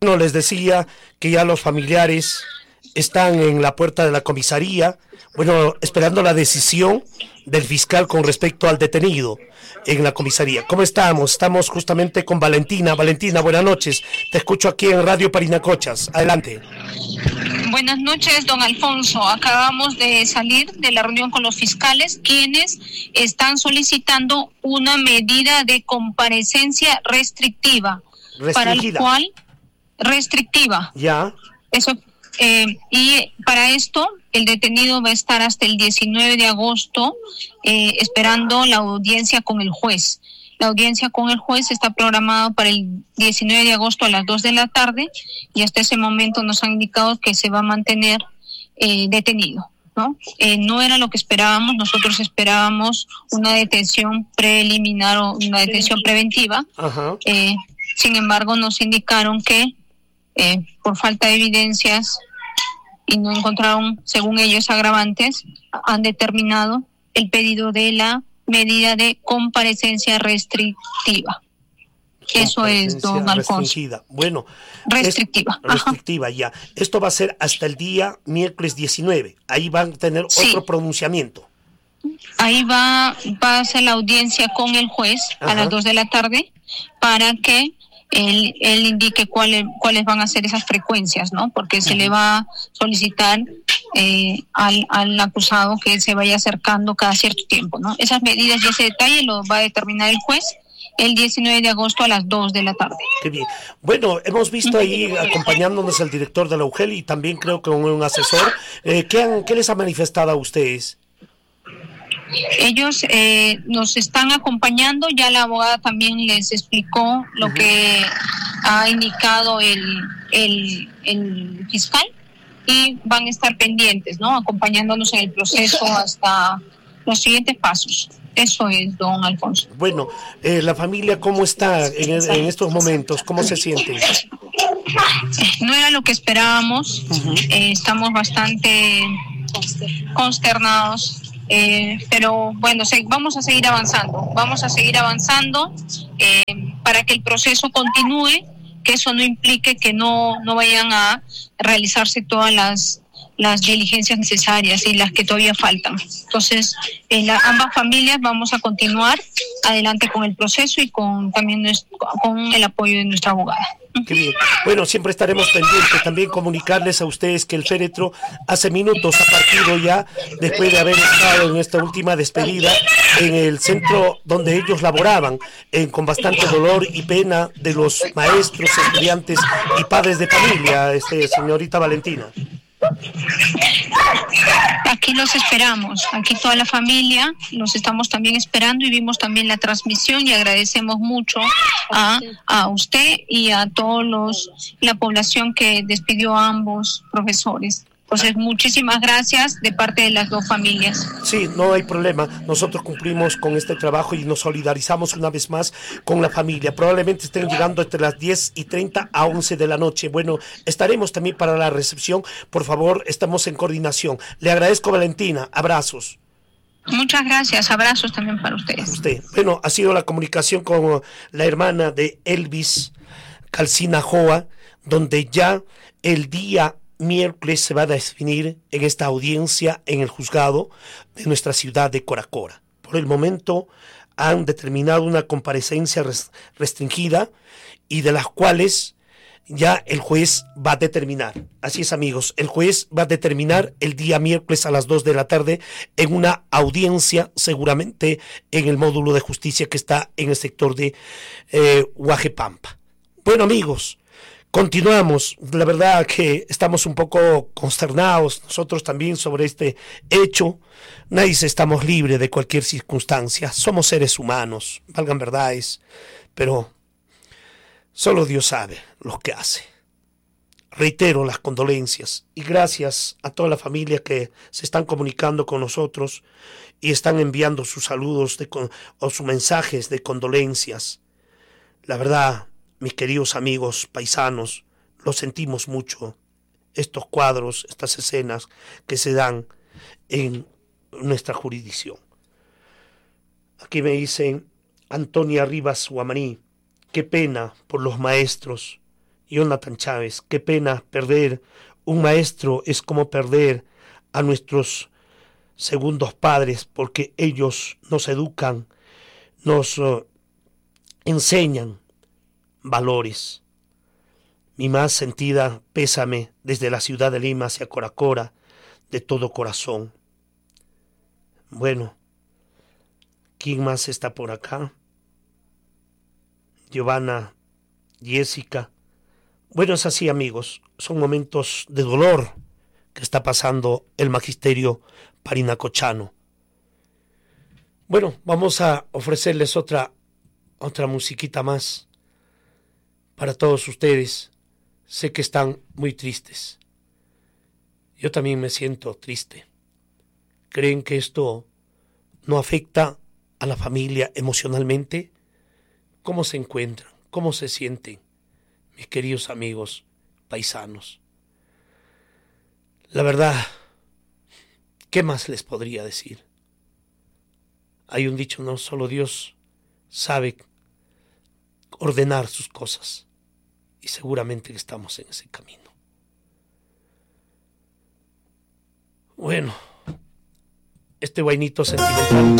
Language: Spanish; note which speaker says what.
Speaker 1: Bueno, les decía que ya los familiares están en la puerta de la comisaría, bueno, esperando la decisión del fiscal con respecto al detenido en la comisaría. ¿Cómo estamos? Estamos justamente con Valentina. Valentina, buenas noches. Te escucho aquí en Radio Parinacochas. Adelante.
Speaker 2: Buenas noches, don Alfonso. Acabamos de salir de la reunión con los fiscales, quienes están solicitando una medida de comparecencia restrictiva. Para el cual, restrictiva.
Speaker 1: Ya.
Speaker 2: Eso, y para esto, el detenido va a estar hasta el 19 de agosto esperando la audiencia con el juez. La audiencia con el juez está programada para el 19 de agosto a las 2 de la tarde y hasta ese momento nos han indicado que se va a mantener detenido, ¿no? No era lo que esperábamos, nosotros esperábamos una detención preliminar o una detención preventiva.
Speaker 1: Ajá.
Speaker 2: Sin embargo, nos indicaron que por falta de evidencias y no encontraron, según ellos, agravantes, han determinado el pedido de la medida de comparecencia restrictiva. Eso es, don Alfonso.
Speaker 1: Bueno,
Speaker 2: restrictiva.
Speaker 1: Restrictiva, ya. Esto va a ser hasta el día miércoles 19. Ahí van a tener otro pronunciamiento.
Speaker 2: Ahí va a ser la audiencia con el juez a las 2 de la tarde para que él indique cuáles van a ser esas frecuencias, ¿no? Porque se le va a solicitar al acusado que se vaya acercando cada cierto tiempo, ¿no? Esas medidas y ese detalle lo va a determinar el juez el 19 de agosto a las 2 de la tarde.
Speaker 1: Qué bien. Bueno, hemos visto ahí acompañándonos el director de la UGEL y también creo que un asesor. ¿Qué les ha manifestado a ustedes?
Speaker 2: Ellos nos están acompañando, ya la abogada también les explicó lo que ha indicado el fiscal y van a estar pendientes, ¿no? Acompañándonos en el proceso hasta los siguientes pasos. Eso es, don Alfonso.
Speaker 1: Bueno, la familia, ¿cómo está en estos momentos? ¿Cómo se siente?
Speaker 2: No era lo que esperábamos, estamos bastante consternados. Pero bueno, vamos a seguir avanzando para que el proceso continúe, que eso no implique que no vayan a realizarse todas las diligencias necesarias y las que todavía faltan. Entonces, ambas familias vamos a continuar adelante con el proceso y también con el apoyo de nuestra abogada.
Speaker 1: Qué bien. Bueno, siempre estaremos pendientes. También comunicarles a ustedes que el féretro hace minutos ha partido ya, después de haber estado en esta última despedida en el centro donde ellos laboraban, con bastante dolor y pena de los maestros, estudiantes y padres de familia, señorita Valentina.
Speaker 2: Aquí los esperamos, aquí toda la familia los estamos también esperando y vimos también la transmisión y agradecemos mucho a usted y a todos la población que despidió a ambos profesores. Entonces, muchísimas gracias de parte de las dos familias.
Speaker 1: Sí, no hay problema. Nosotros cumplimos con este trabajo y nos solidarizamos una vez más con la familia. Probablemente estén llegando entre las 10:30 a 11 de la noche. Bueno, estaremos también para la recepción. Por favor, estamos en coordinación. Le agradezco, Valentina. Abrazos.
Speaker 2: Muchas gracias. Abrazos también para ustedes.
Speaker 1: Usted. Bueno, ha sido la comunicación con la hermana de Elvis Calcina Joa, donde ya el día miércoles se va a definir en esta audiencia en el juzgado de nuestra ciudad de Coracora. Por el momento han determinado una comparecencia restringida y de las cuales ya el juez va a determinar. Así es, amigos, el juez va a determinar el día miércoles a las 2 de la tarde en una audiencia, seguramente en el módulo de justicia que está en el sector de Huajepampa. Bueno, amigos, continuamos. La verdad que estamos un poco consternados nosotros también sobre este hecho. Nadie estamos libres de cualquier circunstancia. Somos seres humanos, valgan verdades, pero solo Dios sabe lo que hace. Reitero las condolencias y gracias a toda la familia que se están comunicando con nosotros y están enviando sus saludos o sus mensajes de condolencias. La verdad, mis queridos amigos paisanos, lo sentimos mucho, estos cuadros, estas escenas que se dan en nuestra jurisdicción. Aquí me dicen Antonia Rivas Guamaní, qué pena por los maestros Jonathan Chávez, qué pena perder un maestro, es como perder a nuestros segundos padres, porque ellos nos educan, nos enseñan valores. Mi más sentida pésame desde la ciudad de Lima hacia Coracora, de todo corazón. Bueno, ¿quién más está por acá? Giovanna, Jessica. Bueno, es así, amigos, son momentos de dolor que está pasando el magisterio parinacochano. Bueno, vamos a ofrecerles otra musiquita más para todos ustedes. Sé que están muy tristes. Yo también me siento triste. ¿Creen que esto no afecta a la familia emocionalmente? ¿Cómo se encuentran? ¿Cómo se sienten, mis queridos amigos paisanos? La verdad, ¿qué más les podría decir? Hay un dicho, no solo Dios sabe ordenar sus cosas, y seguramente que estamos en ese camino. Bueno, este guainito sentimental